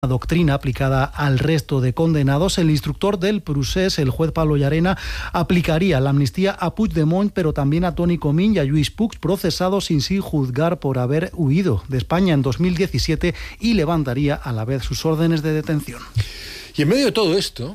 doctrina aplicada al resto de condenados. El instructor del procés, el juez Pablo Llarena, aplicaría la amnistía a Puigdemont, pero también a Toni Comín y a Lluís Puig, procesados sin juzgar por haber huido de España en 2017, y levantaría a la vez sus órdenes de detención. Y en medio de todo esto,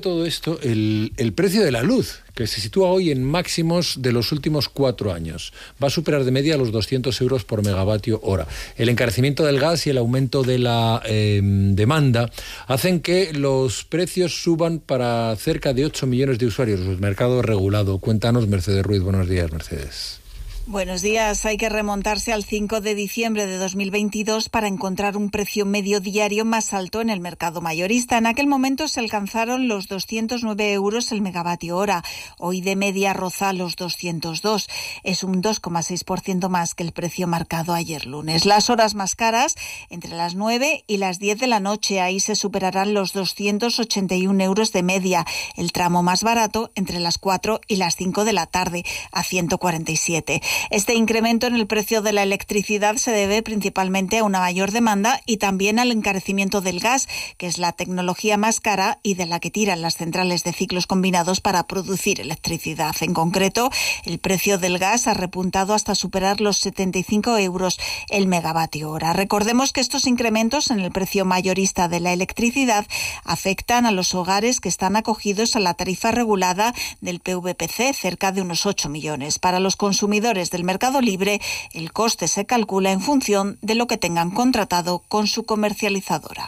el precio de la luz, que se sitúa hoy en máximos de los últimos 4 años, va a superar de media los 200 euros por megavatio hora. El encarecimiento del gas y el aumento de la demanda hacen que los precios suban para cerca de 8 millones de usuarios. El mercado regulado. Cuéntanos, Mercedes Ruiz. Buenos días, Mercedes. Buenos días. Hay que remontarse al 5 de diciembre de 2022 para encontrar un precio medio diario más alto en el mercado mayorista. En aquel momento se alcanzaron los 209 euros el megavatio hora. Hoy de media roza los 202. Es un 2,6% más que el precio marcado ayer lunes. Las horas más caras, entre las 9 y las 10 de la noche. Ahí se superarán los 281 euros de media. El tramo más barato, entre las 4 y las 5 de la tarde, a 147. Este incremento en el precio de la electricidad se debe principalmente a una mayor demanda y también al encarecimiento del gas, que es la tecnología más cara y de la que tiran las centrales de ciclos combinados para producir electricidad. En concreto, el precio del gas ha repuntado hasta superar los 75 euros el megavatio hora. Recordemos que estos incrementos en el precio mayorista de la electricidad afectan a los hogares que están acogidos a la tarifa regulada del PVPC, cerca de unos 8 millones. Para los consumidores del mercado libre, el coste se calcula en función de lo que tengan contratado con su comercializadora.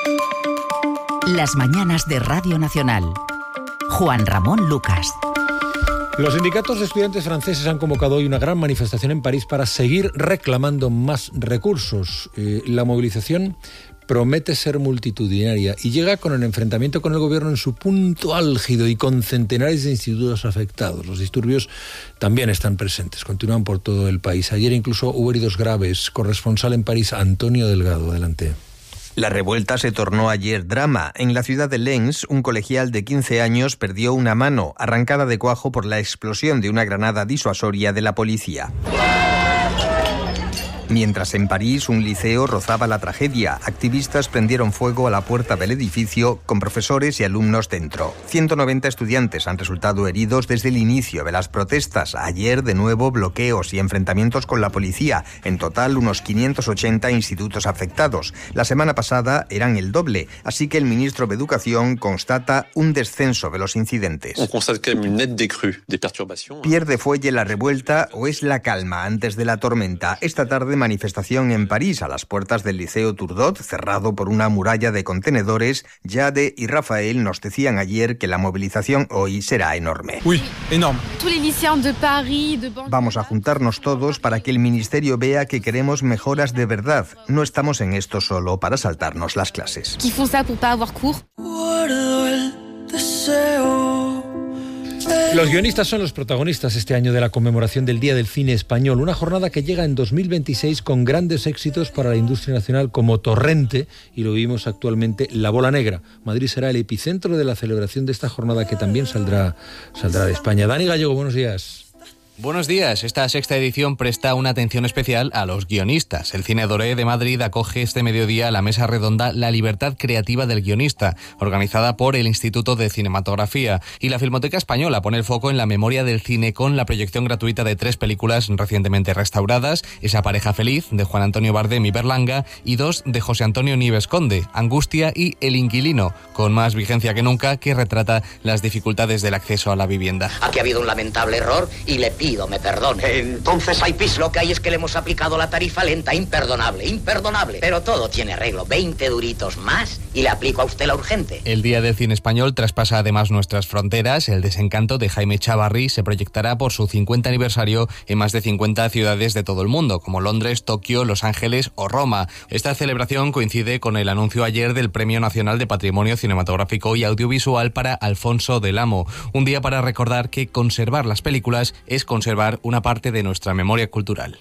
Las mañanas de Radio Nacional. Juan Ramón Lucas. Los sindicatos de estudiantes franceses han convocado hoy una gran manifestación en París para seguir reclamando más recursos. La movilización promete ser multitudinaria y llega con el enfrentamiento con el gobierno en su punto álgido y con centenares de institutos afectados. Los disturbios también están presentes, continúan por todo el país. Ayer incluso hubo heridos graves. Corresponsal en París, Antonio Delgado. Adelante. La revuelta se tornó ayer drama. En la ciudad de Lens, un colegial de 15 años perdió una mano, arrancada de cuajo por la explosión de una granada disuasoria de la policía. Mientras en París un liceo rozaba la tragedia, activistas prendieron fuego a la puerta del edificio con profesores y alumnos dentro. 190 estudiantes han resultado heridos desde el inicio de las protestas. Ayer, de nuevo, bloqueos y enfrentamientos con la policía. En total, unos 580 institutos afectados. La semana pasada eran el doble, así que el ministro de Educación constata un descenso de los incidentes. ¿Pierde fuelle la revuelta o es la calma antes de la tormenta? Esta tarde manifestación en París a las puertas del Liceo Turgot, cerrado por una muralla de contenedores. Jade y Rafael nos decían ayer que la movilización hoy será enorme. Enorme. Vamos a juntarnos todos para que el ministerio vea que queremos mejoras de verdad. No estamos en esto solo para saltarnos las clases. Los guionistas son los protagonistas este año de la conmemoración del Día del Cine Español, una jornada que llega en 2026 con grandes éxitos para la industria nacional como Torrente, y lo vimos actualmente, La Bola Negra. Madrid será el epicentro de la celebración de esta jornada, que también saldrá de España. Dani Gallego, buenos días. Buenos días. Esta sexta edición presta una atención especial a los guionistas. El Cine Doré de Madrid acoge este mediodía la mesa redonda La Libertad Creativa del Guionista, organizada por el Instituto de Cinematografía. Y la Filmoteca Española pone el foco en la memoria del cine con la proyección gratuita de 3 películas recientemente restauradas: Esa pareja feliz, de Juan Antonio Bardem y Berlanga, y 2 de José Antonio Nieves Conde, Angustia y El Inquilino, con más vigencia que nunca, que retrata las dificultades del acceso a la vivienda. Aquí ha habido un lamentable error y le pido me perdone. Entonces hay piso. Lo que hay es que le hemos aplicado la tarifa lenta, imperdonable. Pero todo tiene arreglo. 20 duritos más y le aplico a usted la urgente. El Día del Cine Español traspasa además nuestras fronteras. El Desencanto, de Jaime Chavarri, se proyectará por su 50 aniversario en más de 50 ciudades de todo el mundo, como Londres, Tokio, Los Ángeles o Roma. Esta celebración coincide con el anuncio ayer del Premio Nacional de Patrimonio Cinematográfico y Audiovisual para Alfonso del Amo. Un día para recordar que conservar las películas es conservar una parte de nuestra memoria cultural.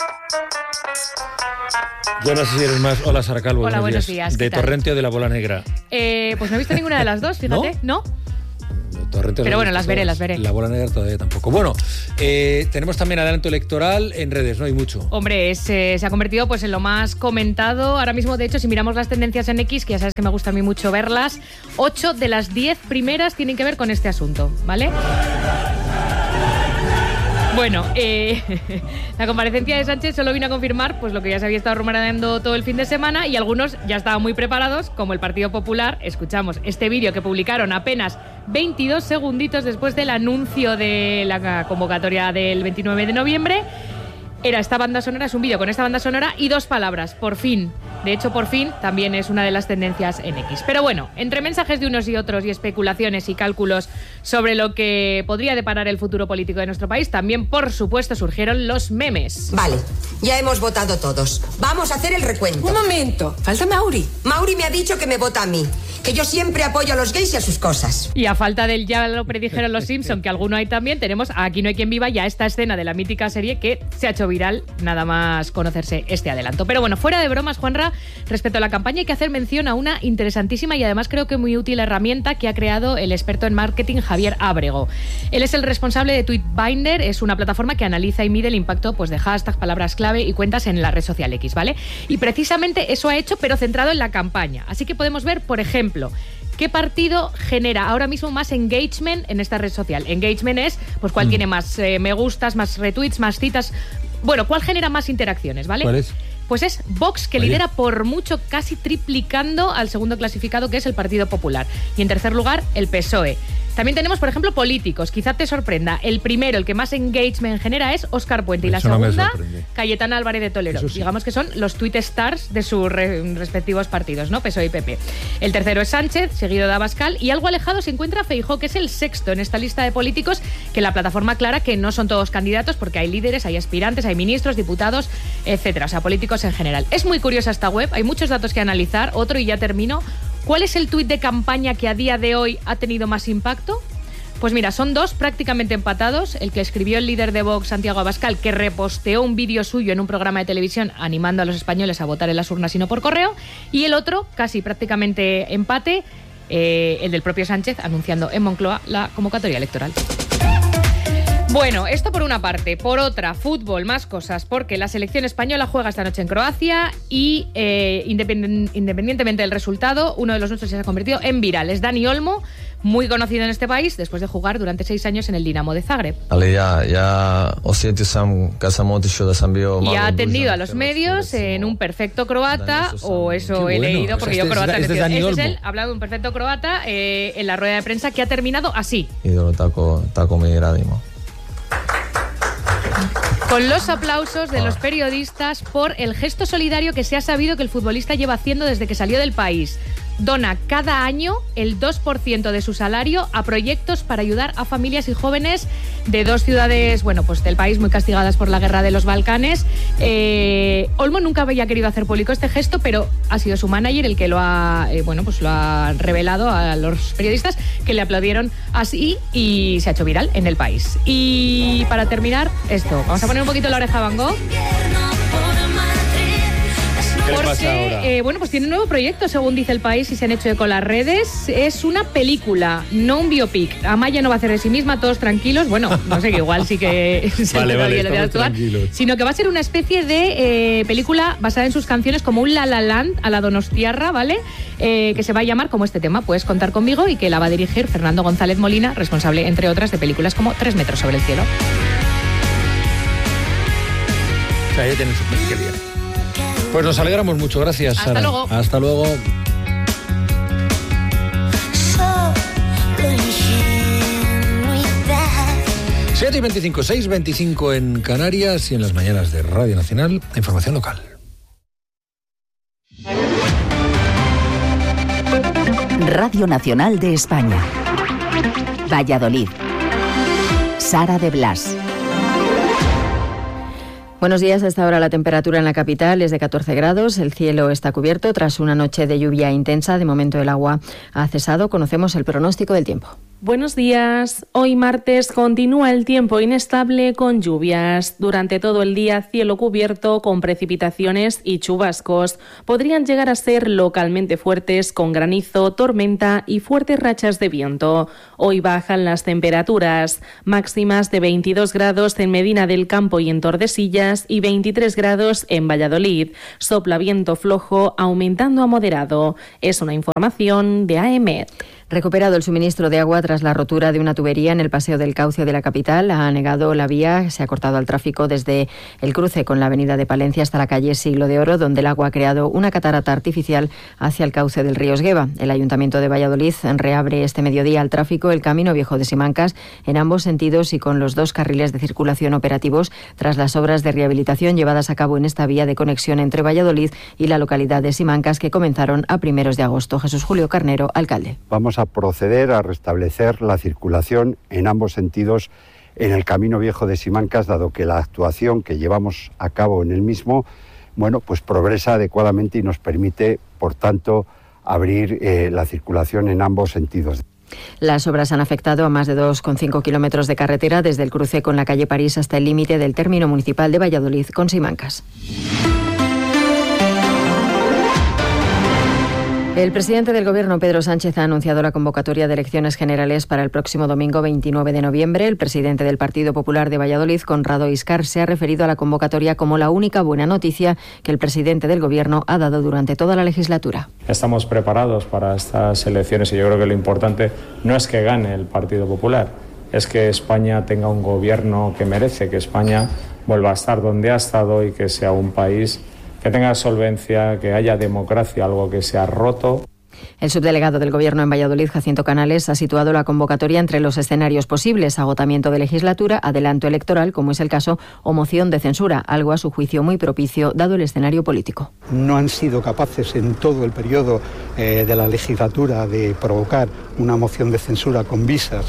Yo no sé si eres más. Hola, Sara Calvo. Hola, buenos días. ¿De Torrente o de La Bola Negra? Pues no he visto ninguna de las dos, fíjate. ¿No? Torrentes. Pero bueno, las veré. La bola negra todavía tampoco. Bueno, tenemos también adelanto electoral en redes, no hay mucho. Hombre, se ha convertido pues en lo más comentado ahora mismo. De hecho, si miramos las tendencias en X, que ya sabes que me gusta a mí mucho verlas, 8 de las 10 primeras tienen que ver con este asunto, ¿vale? Bueno, la comparecencia de Sánchez solo vino a confirmar pues lo que ya se había estado rumoreando todo el fin de semana, y algunos ya estaban muy preparados, como el Partido Popular. Escuchamos este vídeo que publicaron apenas 22 segunditos después del anuncio de la convocatoria del 29 de noviembre. Era esta banda sonora, es un vídeo con esta banda sonora y 2 palabras, por fin. De hecho, por fin también es una de las tendencias en X. Pero bueno, entre mensajes de unos y otros y especulaciones y cálculos sobre lo que podría deparar el futuro político de nuestro país, también, por supuesto, surgieron los memes. Vale, ya hemos votado todos. Vamos a hacer el recuento. Un momento, falta Mauri. Mauri me ha dicho que me vota a mí, que yo siempre apoyo a los gays y a sus cosas. Y a falta del ya lo predijeron los Simpson, que alguno hay también, tenemos a Aquí no hay quien viva, ya esta escena de la mítica serie que se ha hecho viral nada más conocerse este adelanto. Pero bueno, fuera de bromas, Juanra, respecto a la campaña hay que hacer mención a una interesantísima y además creo que muy útil herramienta que ha creado el experto en marketing Javier Ábrego. Él es el responsable de Tweetbinder, es una plataforma que analiza y mide el impacto pues, de hashtags, palabras clave y cuentas en la red social X, ¿vale? Y precisamente eso ha hecho, pero centrado en la campaña. Así que podemos ver, por ejemplo, ¿qué partido genera ahora mismo más engagement en esta red social? Engagement es pues cuál tiene más me gustas, más retweets, más citas. Bueno, ¿cuál genera más interacciones, vale? ¿Cuál es? Pues es Vox, que lidera por mucho, casi triplicando al segundo clasificado, que es el Partido Popular. Y en tercer lugar, el PSOE. También tenemos, por ejemplo, políticos. Quizá te sorprenda. El primero, el que más engagement genera, es Óscar Puente. Y la segunda, Cayetana Álvarez de Toledo. Sí. Digamos que son los tweet stars de sus respectivos partidos, ¿no? PSOE y PP. El tercero es Sánchez, seguido de Abascal. Y algo alejado se encuentra Feijóo, que es el sexto en esta lista de políticos, que la plataforma aclara que no son todos candidatos, porque hay líderes, hay aspirantes, hay ministros, diputados, etcétera. O sea, políticos en general. Es muy curiosa esta web. Hay muchos datos que analizar. Otro, y ya termino. ¿Cuál es el tuit de campaña que a día de hoy ha tenido más impacto? Pues mira, son 2 prácticamente empatados. El que escribió el líder de Vox, Santiago Abascal, que reposteó un vídeo suyo en un programa de televisión animando a los españoles a votar en las urnas y no por correo. Y el otro, casi prácticamente empate, el del propio Sánchez, anunciando en Moncloa la convocatoria electoral. Bueno, esto por una parte. Por otra, fútbol, más cosas, porque la selección española juega esta noche en Croacia y independientemente del resultado, uno de los nuestros se ha convertido en viral. Es Dani Olmo, muy conocido en este país después de jugar durante 6 años en el Dinamo de Zagreb. Y ha atendido a los medios en un perfecto croata, o eso he leído, porque yo croata no entiendo. Este es él, hablando de un perfecto croata en la rueda de prensa, que ha terminado así. Con los aplausos de los periodistas por el gesto solidario que se ha sabido que el futbolista lleva haciendo desde que salió del país. Dona cada año el 2% de su salario a proyectos para ayudar a familias y jóvenes de 2 ciudades, bueno, pues del país muy castigadas por la guerra de los Balcanes. Olmo nunca había querido hacer público este gesto, pero ha sido su manager el que lo ha, pues lo ha revelado a los periodistas, que le aplaudieron así y se ha hecho viral en el país. Y para terminar, esto, vamos a poner un poquito la oreja a Van Gogh. Porque, pues tiene un nuevo proyecto, según dice El País, y se han hecho eco las redes. Es una película, no un biopic. Amaya no va a hacer de sí misma, todos tranquilos. Bueno, no sé, que igual sí que vale, actuar, sino que va a ser una especie de película basada en sus canciones, como un La La Land a la Donostiarra, ¿vale? Que se va a llamar como este tema, Puedes contar conmigo, y que la va a dirigir Fernando González Molina, responsable, entre otras, de películas como 3 metros sobre el cielo. O sea, ya tienen su película. Pues nos alegramos mucho, gracias, Sara. Hasta luego. Hasta luego. Siete y 25, 6:25 en Canarias y en las mañanas de Radio Nacional, información local. Radio Nacional de España. Valladolid. Sara de Blas. Buenos días. A esta hora la temperatura en la capital es de 14 grados. El cielo está cubierto tras una noche de lluvia intensa. De momento el agua ha cesado. Conocemos el pronóstico del tiempo. Buenos días. Hoy martes continúa el tiempo inestable con lluvias. Durante todo el día cielo cubierto con precipitaciones y chubascos. Podrían llegar a ser localmente fuertes con granizo, tormenta y fuertes rachas de viento. Hoy bajan las temperaturas, máximas de 22 grados en Medina del Campo y en Tordesillas y 23 grados en Valladolid. Sopla viento flojo aumentando a moderado. Es una información de AEMET. Recuperado el suministro de agua tras la rotura de una tubería en el Paseo del Cauce de la capital. Ha anegado la vía, se ha cortado al tráfico desde el cruce con la avenida de Palencia hasta la calle Siglo de Oro, donde el agua ha creado una catarata artificial hacia el cauce del río Esgueva. El Ayuntamiento de Valladolid reabre este mediodía al tráfico el Camino Viejo de Simancas en ambos sentidos y con los 2 carriles de circulación operativos tras las obras de rehabilitación llevadas a cabo en esta vía de conexión entre Valladolid y la localidad de Simancas, que comenzaron a primeros de agosto. Jesús Julio Carnero, alcalde. Vamos a proceder a restablecer la circulación en ambos sentidos en el Camino Viejo de Simancas, dado que la actuación que llevamos a cabo en el mismo, pues progresa adecuadamente y nos permite, por tanto, abrir la circulación en ambos sentidos. Las obras han afectado a más de 2,5 kilómetros de carretera desde el cruce con la calle París hasta el límite del término municipal de Valladolid con Simancas. El presidente del Gobierno, Pedro Sánchez, ha anunciado la convocatoria de elecciones generales para el próximo domingo 29 de noviembre. El presidente del Partido Popular de Valladolid, Conrado Iscar, se ha referido a la convocatoria como la única buena noticia que el presidente del Gobierno ha dado durante toda la legislatura. Estamos preparados para estas elecciones y yo creo que lo importante no es que gane el Partido Popular, es que España tenga un gobierno que merece, que España vuelva a estar donde ha estado y que sea un país que tenga solvencia, que haya democracia, algo que se ha roto. El subdelegado del Gobierno en Valladolid, Jacinto Canales, ha situado la convocatoria entre los escenarios posibles: agotamiento de legislatura, adelanto electoral, como es el caso, o moción de censura, algo a su juicio muy propicio dado el escenario político. No han sido capaces en todo el periodo de la legislatura de provocar una moción de censura con visos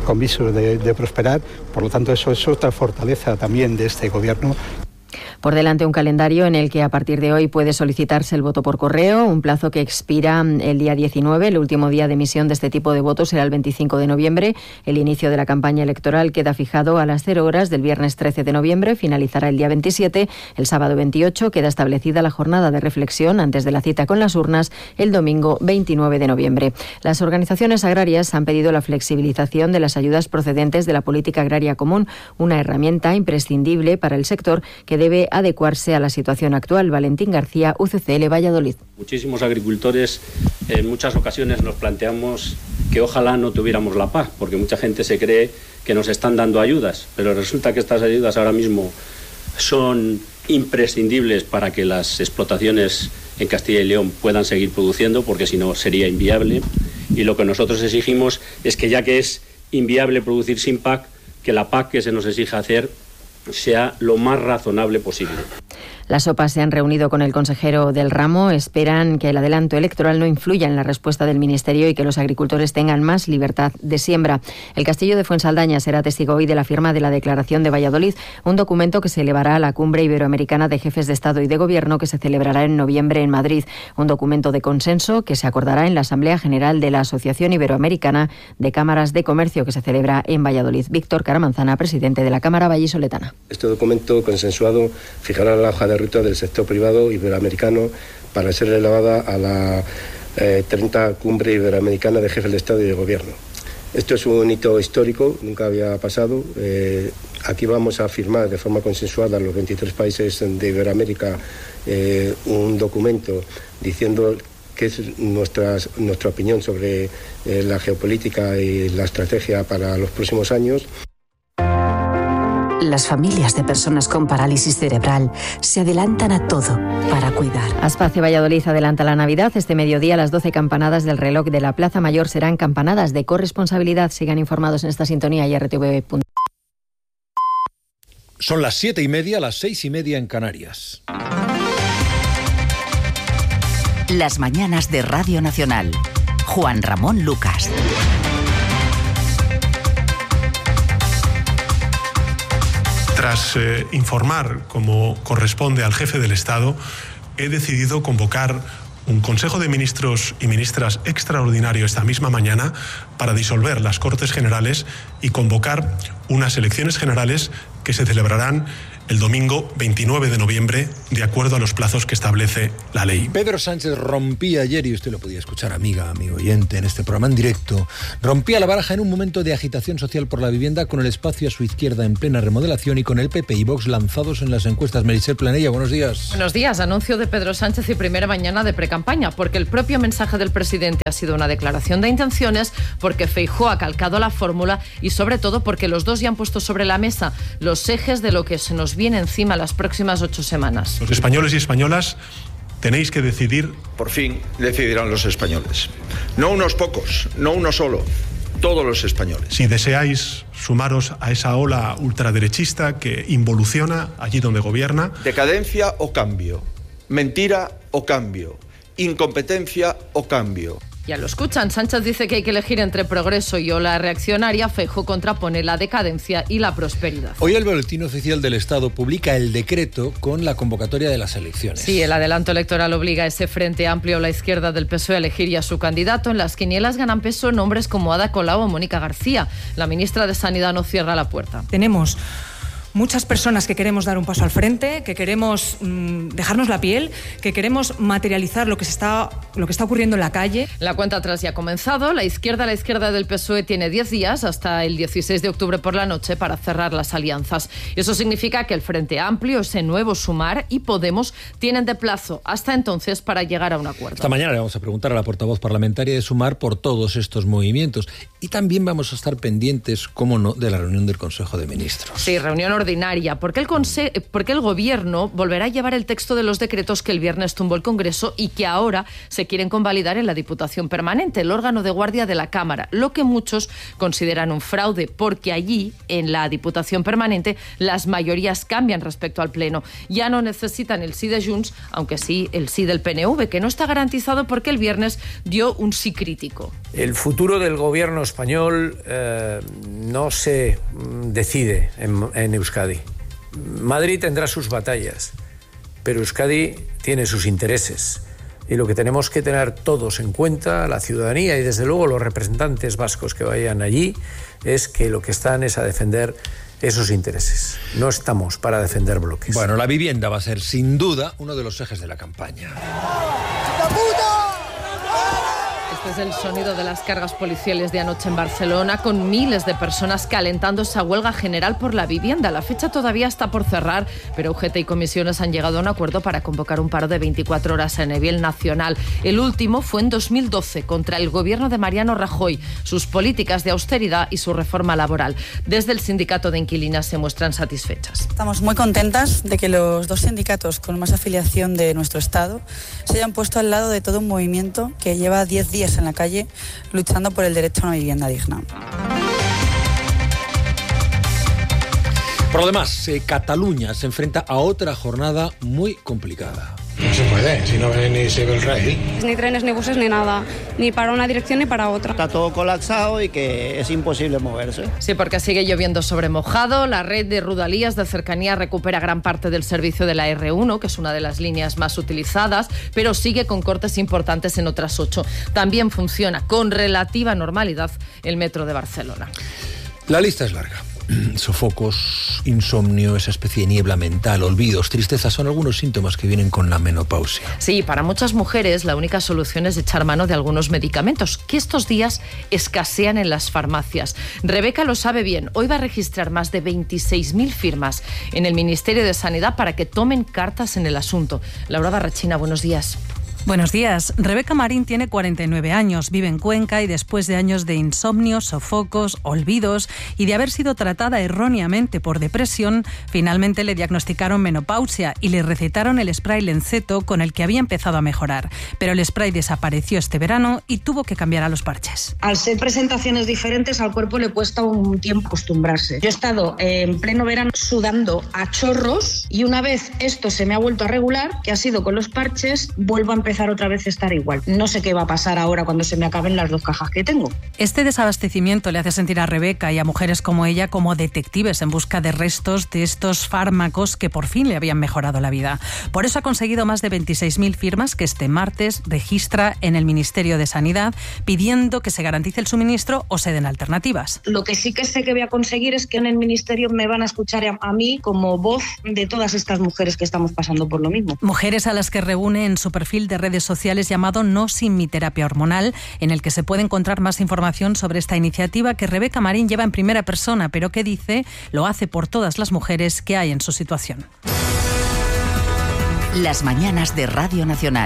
de prosperar, por lo tanto eso es otra fortaleza también de este Gobierno. Por delante un calendario en el que a partir de hoy puede solicitarse el voto por correo, un plazo que expira el día 19. El último día de emisión de este tipo de votos será el 25 de noviembre. El inicio de la campaña electoral queda fijado a las 0 horas del viernes 13 de noviembre, finalizará el día 27. El sábado 28 queda establecida la jornada de reflexión antes de la cita con las urnas el domingo 29 de noviembre. Las organizaciones agrarias han pedido la flexibilización de las ayudas procedentes de la política agraria común, una herramienta imprescindible para el sector que debe adecuarse a la situación actual. Valentín García, UCCL Valladolid. Muchísimos agricultores en muchas ocasiones nos planteamos que ojalá no tuviéramos la PAC, porque mucha gente se cree que nos están dando ayudas, pero resulta que estas ayudas ahora mismo son imprescindibles para que las explotaciones en Castilla y León puedan seguir produciendo, porque si no sería inviable. Y lo que nosotros exigimos es que, ya que es inviable producir sin PAC, que la PAC que se nos exige hacer sea lo más razonable posible. Las OPA se han reunido con el consejero del ramo. Esperan que el adelanto electoral no influya en la respuesta del Ministerio y que los agricultores tengan más libertad de siembra. El Castillo de Fuensaldaña será testigo hoy de la firma de la Declaración de Valladolid, un documento que se elevará a la Cumbre Iberoamericana de Jefes de Estado y de Gobierno que se celebrará en noviembre en Madrid. Un documento de consenso que se acordará en la Asamblea General de la Asociación Iberoamericana de Cámaras de Comercio que se celebra en Valladolid. Víctor Caramanzana, presidente de la Cámara vallisoletana. Este documento consensuado fijará la hoja de ruta del sector privado iberoamericano para ser elevada a la 30 Cumbre Iberoamericana de Jefes de Estado y de Gobierno. Esto es un hito histórico, nunca había pasado. Aquí vamos a firmar de forma consensuada los 23 países de Iberoamérica un documento diciendo qué es nuestra opinión sobre la geopolítica y la estrategia para los próximos años. Las familias de personas con parálisis cerebral se adelantan a todo para cuidar. Aspace Valladolid adelanta la Navidad. Este mediodía las 12 campanadas del reloj de la Plaza Mayor serán campanadas de corresponsabilidad. Sigan informados en esta sintonía y RTV. Son las 7:30, las 6:30 en Canarias. Las mañanas de Radio Nacional. Juan Ramón Lucas. Tras informar, como corresponde al jefe del Estado, he decidido convocar un Consejo de Ministros y Ministras extraordinario esta misma mañana para disolver las Cortes Generales y convocar unas elecciones generales que se celebrarán el domingo 29 de noviembre, de acuerdo a los plazos que establece la ley. Pedro Sánchez rompía ayer, y usted lo podía escuchar, amigo oyente, en este programa en directo, rompía la baraja en un momento de agitación social por la vivienda, con el espacio a su izquierda en plena remodelación y con el PP y Vox lanzados en las encuestas. Meritxell Planella, buenos días. Buenos días. Anuncio de Pedro Sánchez y primera mañana de precampaña, porque el propio mensaje del presidente ha sido una declaración de intenciones, porque Feijóo ha calcado la fórmula y sobre todo porque los dos ya han puesto sobre la mesa los ejes de lo que se nos viene encima las próximas 8 semanas. Los españoles y españolas tenéis que decidir. Por fin decidirán los españoles. No unos pocos, no uno solo, todos los españoles. Si deseáis sumaros a esa ola ultraderechista que involuciona allí donde gobierna. Decadencia o cambio, mentira o cambio, incompetencia o cambio. Ya lo escuchan, Sánchez dice que hay que elegir entre progreso y ola reaccionaria. Feijóo contrapone la decadencia y la prosperidad. Hoy el Boletín Oficial del Estado publica el decreto con la convocatoria de las elecciones. Sí, el adelanto electoral obliga a ese Frente Amplio o la izquierda del PSOE a elegir ya su candidato. En las quinielas ganan peso nombres como Ada Colau o Mónica García. La ministra de Sanidad no cierra la puerta. Tenemos muchas personas que queremos dar un paso al frente, que queremos dejarnos la piel, que queremos materializar lo que está ocurriendo en la calle. La cuenta atrás ya ha comenzado. La izquierda del PSOE tiene 10 días hasta el 16 de octubre por la noche para cerrar las alianzas. Eso significa que el Frente Amplio, ese nuevo Sumar y Podemos tienen de plazo hasta entonces para llegar a un acuerdo. Esta mañana le vamos a preguntar a la portavoz parlamentaria de Sumar por todos estos movimientos y también vamos a estar pendientes, cómo no, de la reunión del Consejo de Ministros. Sí, reunión ordinaria, porque el Gobierno volverá a llevar el texto de los decretos que el viernes tumbó el Congreso y que ahora se quieren convalidar en la Diputación Permanente, el órgano de guardia de la Cámara, lo que muchos consideran un fraude, porque allí, en la Diputación Permanente, las mayorías cambian respecto al Pleno. Ya no necesitan el sí de Junts, aunque sí el sí del PNV, que no está garantizado porque el viernes dio un sí crítico. El futuro del Gobierno español no se decide en Euskadi. Madrid tendrá sus batallas, pero Euskadi tiene sus intereses. Y lo que tenemos que tener todos en cuenta, la ciudadanía y desde luego los representantes vascos que vayan allí, es que lo que están es a defender esos intereses. No estamos para defender bloques. Bueno, la vivienda va a ser sin duda uno de los ejes de la campaña. Este es el sonido de las cargas policiales de anoche en Barcelona, con miles de personas calentando esa huelga general por la vivienda. La fecha todavía está por cerrar, pero UGT y comisiones han llegado a un acuerdo para convocar un paro de 24 horas a nivel nacional. El último fue en 2012 contra el gobierno de Mariano Rajoy, sus políticas de austeridad y su reforma laboral. Desde el sindicato de inquilinas se muestran satisfechas. Estamos muy contentas de que los dos sindicatos con más afiliación de nuestro Estado se hayan puesto al lado de todo un movimiento que lleva 10 días en la calle luchando por el derecho a una vivienda digna. Por lo demás, Cataluña se enfrenta a otra jornada muy complicada. No se puede, si no ve ni se ve el rail. Ni trenes, ni buses, ni nada. Ni para una dirección ni para otra. Está todo colapsado y que es imposible moverse. Sí, porque sigue lloviendo sobre mojado. La red de Rodalies de cercanía recupera gran parte del servicio de la R1, que es una de las líneas más utilizadas, pero sigue con cortes importantes en otras 8. También funciona con relativa normalidad el metro de Barcelona. La lista es larga. Sofocos, insomnio, esa especie de niebla mental, olvidos, tristeza, son algunos síntomas que vienen con la menopausia. Sí, para muchas mujeres la única solución es echar mano de algunos medicamentos que estos días escasean en las farmacias. Rebeca lo sabe bien. Hoy va a registrar más de 26.000 firmas en el Ministerio de Sanidad para que tomen cartas en el asunto. Laura Barrachina, buenos días. Buenos días. Rebeca Marín tiene 49 años, vive en Cuenca y después de años de insomnio, sofocos, olvidos y de haber sido tratada erróneamente por depresión, finalmente le diagnosticaron menopausia y le recetaron el spray Lenceto con el que había empezado a mejorar. Pero el spray desapareció este verano y tuvo que cambiar a los parches. Al ser presentaciones diferentes, al cuerpo le cuesta un tiempo acostumbrarse. Yo he estado en pleno verano sudando a chorros y una vez esto se me ha vuelto a regular, que ha sido con los parches, vuelvo a empezar empezar otra vez a estar igual. No sé qué va a pasar ahora cuando se me acaben las 2 cajas que tengo. Este desabastecimiento le hace sentir a Rebeca y a mujeres como ella como detectives en busca de restos de estos fármacos que por fin le habían mejorado la vida. Por eso ha conseguido más de 26.000 firmas que este martes registra en el Ministerio de Sanidad, pidiendo que se garantice el suministro o se den alternativas. Lo que sí que sé que voy a conseguir es que en el Ministerio me van a escuchar a mí como voz de todas estas mujeres que estamos pasando por lo mismo. Mujeres a las que reúne en su perfil de redes sociales llamado No sin mi terapia hormonal, en el que se puede encontrar más información sobre esta iniciativa que Rebeca Marín lleva en primera persona, pero que dice lo hace por todas las mujeres que hay en su situación. Las mañanas de Radio Nacional.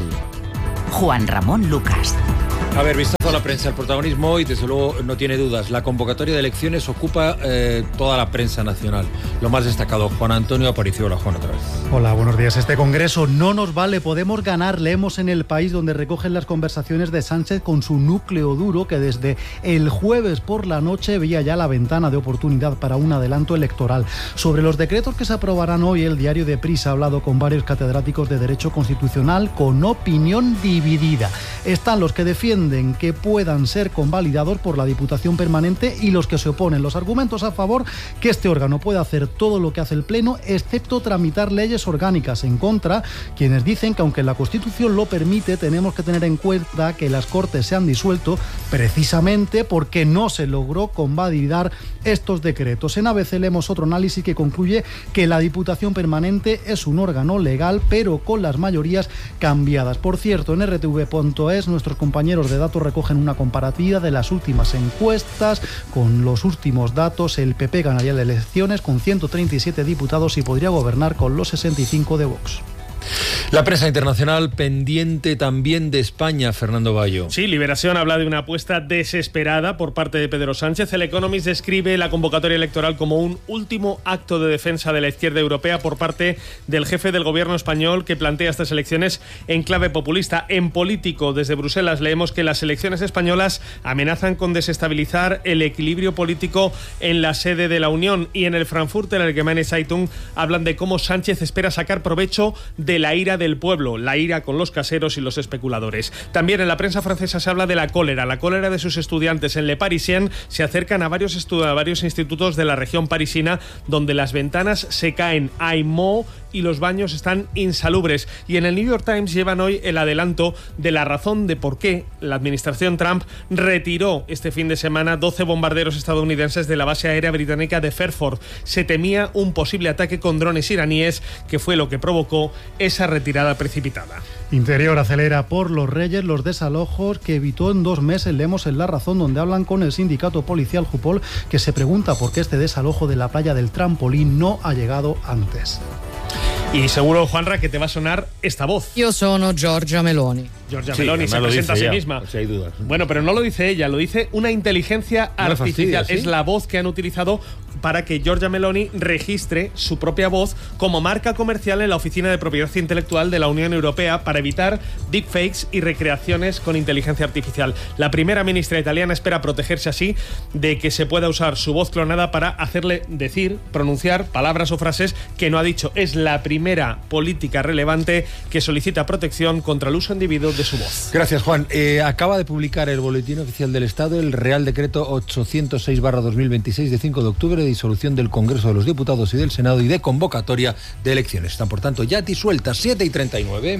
Juan Ramón Lucas. A ver, vistazo a la prensa. El protagonismo hoy, desde luego, no tiene dudas. La convocatoria de elecciones ocupa toda la prensa nacional. Lo más destacado, Juan Antonio Aparicio. Hola, Juan, otra vez. Hola, buenos días. Este congreso no nos vale, podemos ganar. Leemos en El País, donde recogen las conversaciones de Sánchez con su núcleo duro, que desde el jueves por la noche veía ya la ventana de oportunidad para un adelanto electoral. Sobre los decretos que se aprobarán hoy, el diario de Prisa ha hablado con varios catedráticos de Derecho Constitucional con opinión dividida. Están los que defienden que puedan ser convalidados por la Diputación Permanente y los que se oponen. Los argumentos a favor: que este órgano puede hacer todo lo que hace el Pleno, excepto tramitar leyes orgánicas. En contra, quienes dicen que aunque la Constitución lo permite, tenemos que tener en cuenta que las Cortes se han disuelto precisamente porque no se logró convalidar estos decretos. En ABC leemos otro análisis que concluye que la Diputación Permanente es un órgano legal, pero con las mayorías cambiadas. Por cierto, en rtv.es nuestros compañeros de datos recogen una comparativa de las últimas encuestas. Con los últimos datos, el PP ganaría las elecciones con 137 diputados y podría gobernar con los 65 de Vox. La prensa internacional pendiente también de España, Fernando Bayo. Sí, Liberación habla de una apuesta desesperada por parte de Pedro Sánchez. El Economist describe la convocatoria electoral como un último acto de defensa de la izquierda europea por parte del jefe del gobierno español, que plantea estas elecciones en clave populista. En Político, desde Bruselas, leemos que las elecciones españolas amenazan con desestabilizar el equilibrio político en la sede de la Unión. Y en el Frankfurter Allgemeine Zeitung hablan de cómo Sánchez espera sacar provecho de la ira del pueblo, la ira con los caseros y los especuladores. También en la prensa francesa se habla de la cólera de sus estudiantes. En Le Parisien se acercan a varios institutos de la región parisina, donde las ventanas se caen, hay moho y los baños están insalubres. Y en el New York Times llevan hoy el adelanto de la razón de por qué la administración Trump retiró este fin de semana 12 bombarderos estadounidenses de la base aérea británica de Fairford. Se temía un posible ataque con drones iraníes, que fue lo que provocó esa retirada precipitada. Interior acelera por Los Reyes los desalojos que evitó en 2 meses. Leemos en La Razón, donde hablan con el sindicato policial Jupol, que se pregunta por qué este desalojo de la playa del Trampolín no ha llegado antes. Y seguro, Juanra, que te va a sonar esta voz. Yo sono Giorgia Meloni. Giorgia Meloni se presenta a sí misma. Si hay dudas. Bueno, pero no lo dice ella, lo dice una inteligencia artificial. ¿Sí? Es la voz que han utilizado para que Giorgia Meloni registre su propia voz como marca comercial en la Oficina de Propiedad Intelectual de la Unión Europea, para evitar deepfakes y recreaciones con inteligencia artificial. La primera ministra italiana espera protegerse así de que se pueda usar su voz clonada para hacerle decir, pronunciar palabras o frases que no ha dicho. Es la primera política relevante que solicita protección contra el uso indebido de su voz. Gracias, Juan. Acaba de publicar el Boletín Oficial del Estado el Real Decreto 806/2026 de 5 de octubre de disolución del Congreso de los Diputados y del Senado y de convocatoria de elecciones. Están, por tanto, ya disueltas. 7:39.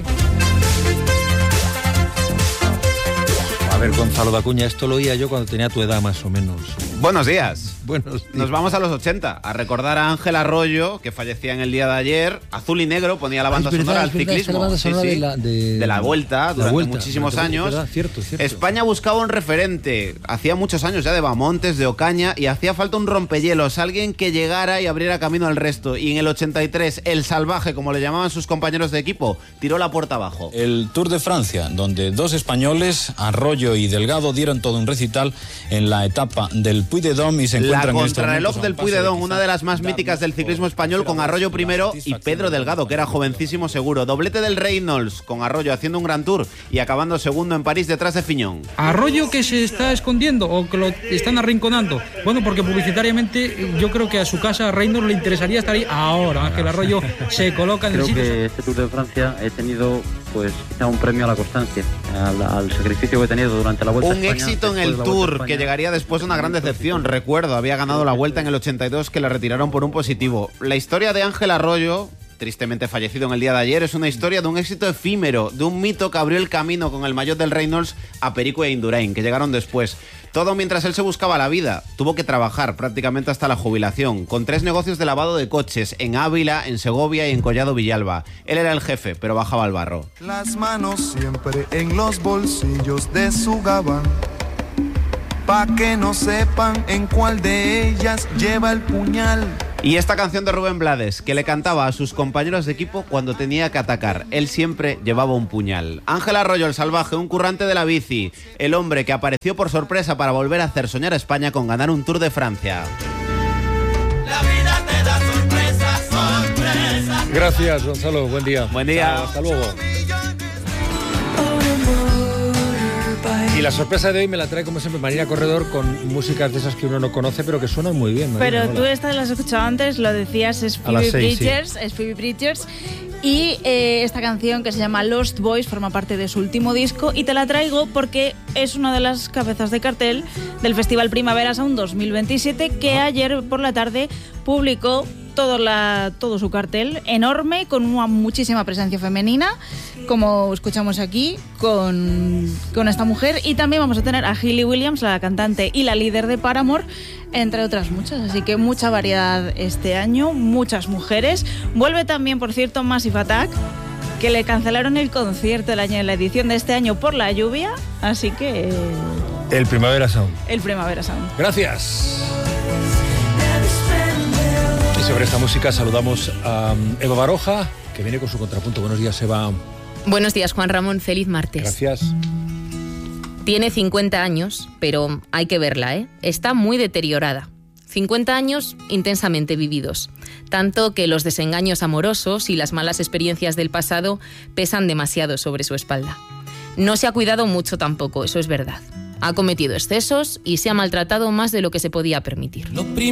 A ver, Gonzalo Dacuña, esto lo oía yo cuando tenía tu edad, más o menos. Buenos días. Buenos días. Nos vamos a los 80, a recordar a Ángel Arroyo, que fallecía en el día de ayer. Azul y Negro ponía la banda sonora al ciclismo. De la Vuelta, durante muchísimos años. Cierto. España buscaba un referente. Hacía muchos años ya de Bamontes, de Ocaña, y hacía falta un rompehielos, alguien que llegara y abriera camino al resto. Y en el 83, el Salvaje, como le llamaban sus compañeros de equipo, tiró la puerta abajo. El Tour de Francia, donde 2 españoles, Arroyo y Delgado, dieron todo un recital en la etapa del Puy-de-Dôme y se encuentran la contrarreloj del Puy-de-Dôme, una de las más míticas del ciclismo español, con Arroyo primero y Pedro Delgado, que era jovencísimo seguro. Doblete del Reynolds, con Arroyo haciendo un gran tour y acabando segundo en París detrás de Fignon. Arroyo, que se está escondiendo o que lo están arrinconando. Bueno, porque publicitariamente yo creo que a su casa, a Reynolds, le interesaría estar ahí ahora. Ángel Arroyo se coloca en el sitio. Creo que este Tour de Francia he tenido pues quizá un premio a la constancia, al sacrificio que he tenido durante la Vuelta a España. Un éxito en el Tour que llegaría después de una gran decepción. Recuerdo, había ganado la Vuelta en el 82 que la retiraron por un positivo. La historia de Ángel Arroyo, tristemente fallecido en el día de ayer, es una historia de un éxito efímero, de un mito que abrió el camino con el maillot del Reynolds a Perico e Indurain, que llegaron después. Todo mientras él se buscaba la vida. Tuvo que trabajar prácticamente hasta la jubilación, con 3 negocios de lavado de coches, en Ávila, en Segovia y en Collado Villalba. Él era el jefe, pero bajaba al barro. Las manos siempre en los bolsillos de su gabán, pa' que no sepan en cuál de ellas lleva el puñal. Y esta canción de Rubén Blades, que le cantaba a sus compañeros de equipo cuando tenía que atacar. Él siempre llevaba un puñal. Ángel Arroyo, el salvaje, un currante de la bici. El hombre que apareció por sorpresa para volver a hacer soñar a España con ganar un Tour de Francia. La vida te da sorpresas, sorpresas. Gracias, Gonzalo. Buen día. Buen día. Chao, hasta luego. Y la sorpresa de hoy me la trae, como siempre, Marina Corredor, con músicas de esas que uno no conoce, pero que suenan muy bien. Marina, pero tú estas las has escuchado antes, lo decías, es Phoebe Bridgers, sí. Es Phoebe Bridgers. Y esta canción, que se llama Lost Boys, forma parte de su último disco, y te la traigo porque es una de las cabezas de cartel del Festival Primavera Sound 2027, que ayer por la tarde publicó todo su cartel enorme, con una muchísima presencia femenina, como escuchamos aquí con esta mujer. Y también vamos a tener a Hayley Williams, la cantante y la líder de Paramore, entre otras muchas. Así que mucha variedad este año, muchas mujeres. Vuelve también, por cierto, Massive Attack, que le cancelaron el concierto en la edición de este año por la lluvia. Así que... El Primavera Sound. El Primavera Sound. Gracias. Y sobre esta música saludamos a Eva Baroja, que viene con su contrapunto. Buenos días, Eva. Buenos días, Juan Ramón. Feliz martes. Gracias. Tiene 50 años, pero hay que verla, ¿eh? Está muy deteriorada. 50 años intensamente vividos. Tanto que los desengaños amorosos y las malas experiencias del pasado pesan demasiado sobre su espalda. No se ha cuidado mucho tampoco, eso es verdad. Ha cometido excesos y se ha maltratado más de lo que se podía permitir.